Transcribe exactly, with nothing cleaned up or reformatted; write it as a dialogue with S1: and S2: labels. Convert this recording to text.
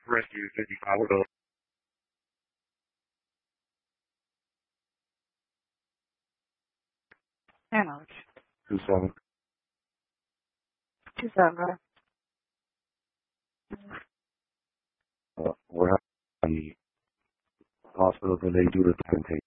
S1: Rescue fifty-five. What else?
S2: Hanover.
S1: Two seven.
S2: Two seven.
S1: Uh, we're at the hospital. Can they do the containment?